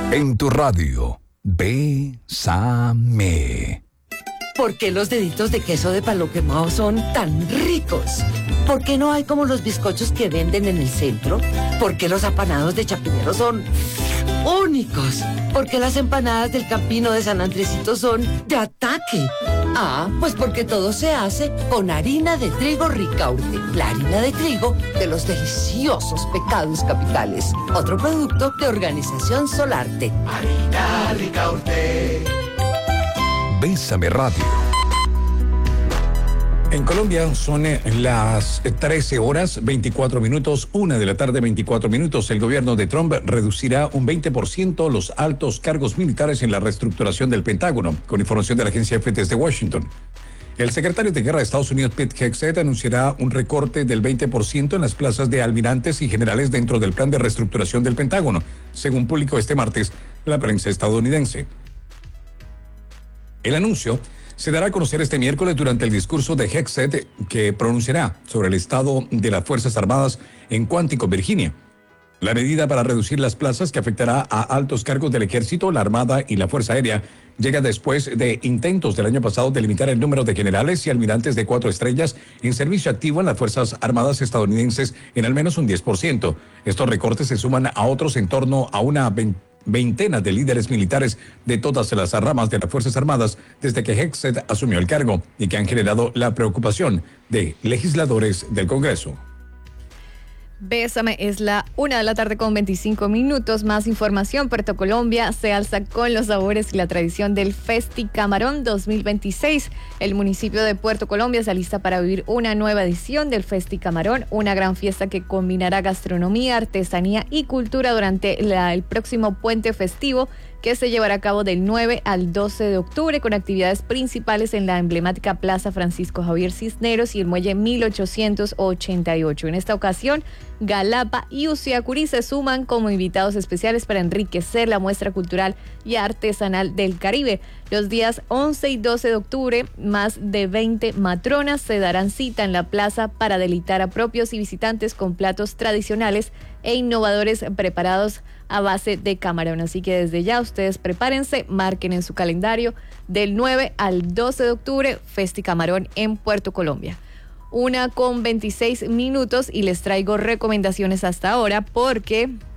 En tu radio, Bésame. ¿Por qué los deditos de queso de palo quemado son tan ricos? ¿Por qué no hay como los bizcochos que venden en el centro? ¿Por qué los apanados de Chapinero son únicos? ¿Por qué las empanadas del Campino de San Andresito son de ataque? Pues porque todo se hace con harina de trigo Ricaurte, la harina de trigo de los deliciosos Pecados Capitales. Otro producto de Organización Solarte. Harina Ricaurte. Bésame Radio. En Colombia son las 13 horas 24 minutos, 1 de la tarde 24 minutos. El gobierno de Trump reducirá un 20% los altos cargos militares en la reestructuración del Pentágono, con información de la agencia EFE desde Washington. El secretario de Guerra de Estados Unidos, Pete Hegseth, anunciará un recorte del 20% en las plazas de almirantes y generales dentro del plan de reestructuración del Pentágono, según publicó este martes la prensa estadounidense. El anuncio se dará a conocer este miércoles durante el discurso de Hegseth que pronunciará sobre el estado de las Fuerzas Armadas en Quantico, Virginia. La medida para reducir las plazas que afectará a altos cargos del Ejército, la Armada y la Fuerza Aérea llega después de intentos del año pasado de limitar el número de generales y almirantes de 4 estrellas en servicio activo en las Fuerzas Armadas estadounidenses en al menos un 10%. Estos recortes se suman a otros en torno a una veintena de líderes militares de todas las ramas de las Fuerzas Armadas desde que Hegseth asumió el cargo y que han generado la preocupación de legisladores del Congreso. Bésame, es la 1 de la tarde con 25 minutos. Más información. Puerto Colombia se alza con los sabores y la tradición del Festi Camarón 2026. El municipio de Puerto Colombia se alista para vivir una nueva edición del Festi Camarón, una gran fiesta que combinará gastronomía, artesanía y cultura durante el próximo puente festivo, que se llevará a cabo del 9 al 12 de octubre con actividades principales en la emblemática Plaza Francisco Javier Cisneros y el Muelle 1888. En esta ocasión, Galapa y Uciacurí se suman como invitados especiales para enriquecer la muestra cultural y artesanal del Caribe. Los días 11 y 12 de octubre, más de 20 matronas se darán cita en la plaza para deleitar a propios y visitantes con platos tradicionales e innovadores preparados a base de camarón. Así que desde ya ustedes prepárense, marquen en su calendario del 9 al 12 de octubre, Festi Camarón en Puerto Colombia. 1 con 26 minutos y les traigo recomendaciones hasta ahora porque